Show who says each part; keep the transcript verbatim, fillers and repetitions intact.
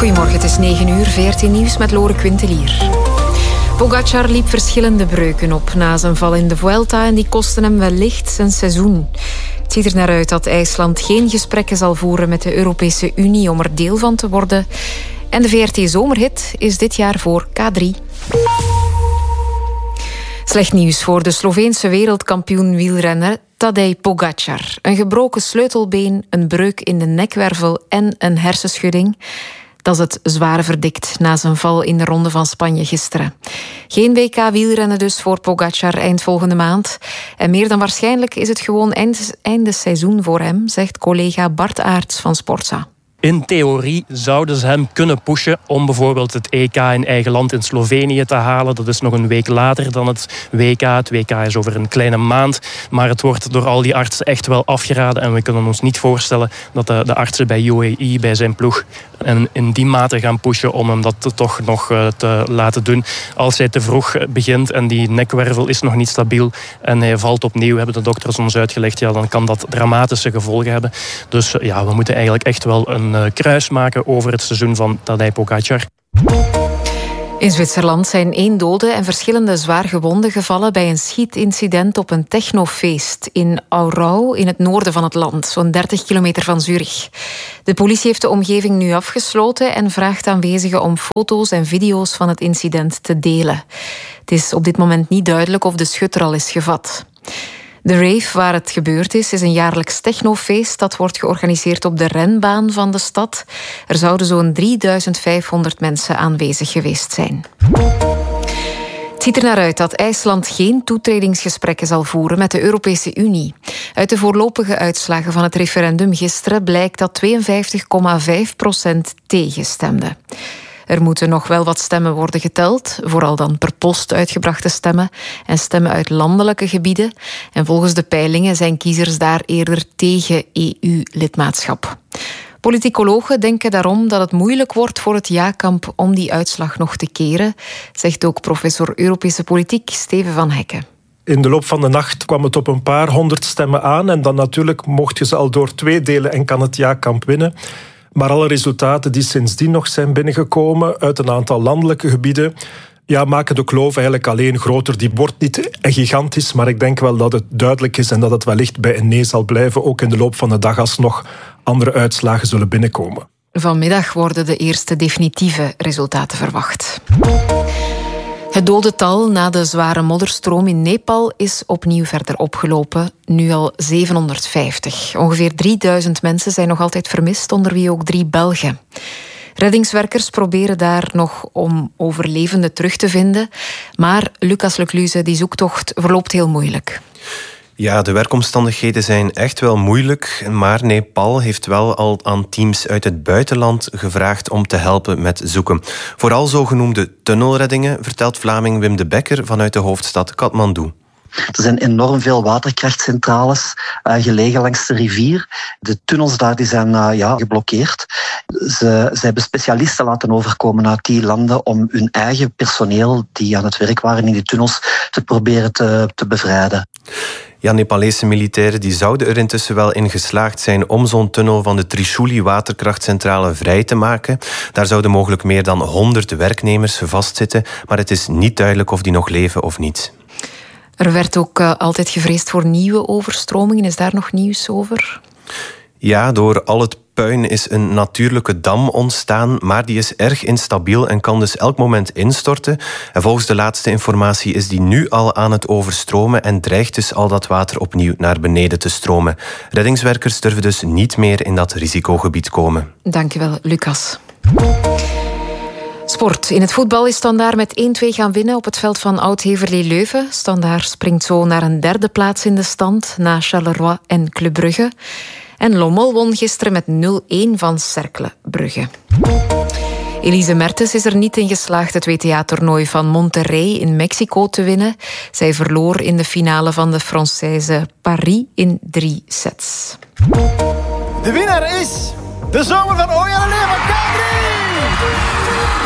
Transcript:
Speaker 1: Goedemorgen, het is negen uur, V R T Nieuws met Lore Quintelier. Pogacar liep verschillende breuken op na zijn val in de Vuelta en die kosten hem wellicht zijn seizoen. Het ziet er naar uit dat IJsland geen gesprekken zal voeren met de Europese Unie om er deel van te worden. En de V R T-zomerhit is dit jaar voor K drie. Slecht nieuws voor de Sloveense wereldkampioen wielrenner Tadej Pogacar. Een gebroken sleutelbeen, een breuk in de nekwervel en een hersenschudding. Dat is het zware verdict na zijn val in de Ronde van Spanje gisteren. Geen W K wielrennen dus voor Pogacar eind volgende maand. En meer dan waarschijnlijk is het gewoon eind, einde seizoen voor hem, zegt collega Bart Aerts van Sportza.
Speaker 2: In theorie zouden ze hem kunnen pushen om bijvoorbeeld het E K in eigen land in Slovenië te halen. Dat is nog een week later dan het W K. Het W K is over een kleine maand. Maar het wordt door al die artsen echt wel afgeraden. En we kunnen ons niet voorstellen dat de, de artsen bij U A E, bij zijn ploeg, en in die mate gaan pushen om hem dat toch nog te laten doen. Als hij te vroeg begint en die nekwervel is nog niet stabiel en hij valt opnieuw, hebben de dokters ons uitgelegd, ja, dan kan dat dramatische gevolgen hebben. Dus ja, we moeten eigenlijk echt wel een kruis maken over het seizoen van Tadej Pogacar.
Speaker 1: In Zwitserland zijn één dode en verschillende zwaar gewonden gevallen bij een schietincident op een technofeest in Aarau in het noorden van het land, zo'n dertig kilometer van Zurich. De politie heeft de omgeving nu afgesloten en vraagt aanwezigen om foto's en video's van het incident te delen. Het is op dit moment niet duidelijk of de schutter al is gevat. De rave waar het gebeurd is, is een jaarlijks technofeest dat wordt georganiseerd op de renbaan van de stad. Er zouden zo'n drieduizend vijfhonderd mensen aanwezig geweest zijn. Het ziet er naar uit dat IJsland geen toetredingsgesprekken zal voeren met de Europese Unie. Uit de voorlopige uitslagen van het referendum gisteren blijkt dat tweeënvijftig komma vijf procent tegenstemde. Er moeten nog wel wat stemmen worden geteld, vooral dan per post uitgebrachte stemmen en stemmen uit landelijke gebieden. En volgens de peilingen zijn kiezers daar eerder tegen E U-lidmaatschap. Politicologen denken daarom dat het moeilijk wordt voor het ja-kamp om die uitslag nog te keren, zegt ook professor Europese politiek Steven van Hekken.
Speaker 3: In de loop van de nacht kwam het op een paar honderd stemmen aan en dan natuurlijk mocht je ze al door twee delen en kan het ja-kamp winnen. Maar alle resultaten die sindsdien nog zijn binnengekomen uit een aantal landelijke gebieden, ja, maken de kloof eigenlijk alleen groter. Die wordt niet gigantisch, maar ik denk wel dat het duidelijk is en dat het wellicht bij een nee zal blijven, ook in de loop van de dag als nog andere uitslagen zullen binnenkomen.
Speaker 1: Vanmiddag worden de eerste definitieve resultaten verwacht. Het dodental na de zware modderstroom in Nepal is opnieuw verder opgelopen, nu al zevenhonderdvijftig. Ongeveer drieduizend mensen zijn nog altijd vermist, onder wie ook drie Belgen. Reddingswerkers proberen daar nog om overlevenden terug te vinden, maar Lucas Lecluze, die zoektocht verloopt heel moeilijk.
Speaker 4: Ja, de werkomstandigheden zijn echt wel moeilijk, maar Nepal heeft wel al aan teams uit het buitenland gevraagd om te helpen met zoeken. Vooral zogenoemde tunnelreddingen, vertelt Vlaming Wim de Bekker vanuit de hoofdstad Kathmandu.
Speaker 5: Er zijn enorm veel waterkrachtcentrales uh, gelegen langs de rivier. De tunnels daar die zijn uh, ja, geblokkeerd. Ze, ze hebben specialisten laten overkomen uit die landen om hun eigen personeel die aan het werk waren in die tunnels te proberen te, te bevrijden.
Speaker 4: Ja, Nepalese militairen die zouden er intussen wel in geslaagd zijn om zo'n tunnel van de Trishuli waterkrachtcentrale vrij te maken. Daar zouden mogelijk meer dan honderd werknemers vastzitten, maar het is niet duidelijk of die nog leven of niet.
Speaker 1: Er werd ook uh, altijd gevreesd voor nieuwe overstromingen. Is daar nog nieuws over?
Speaker 4: Ja, door al het puin is een natuurlijke dam ontstaan, maar die is erg instabiel en kan dus elk moment instorten. En volgens de laatste informatie is die nu al aan het overstromen en dreigt dus al dat water opnieuw naar beneden te stromen. Reddingswerkers durven dus niet meer in dat risicogebied komen.
Speaker 1: Dankjewel, Lucas. Sport. In het voetbal is Standaard met één-twee gaan winnen op het veld van Oud-Heverlee Leuven. Standaard springt zo naar een derde plaats in de stand, na Charleroi en Club Brugge. En Lommel won gisteren met nul-een van Cercle Brugge. Elise Mertens is er niet in geslaagd het W T A-toernooi van Monterrey in Mexico te winnen. Zij verloor in de finale van de Française Paris in drie sets.
Speaker 6: De winnaar is de zomer van Ooyenlee van K drie!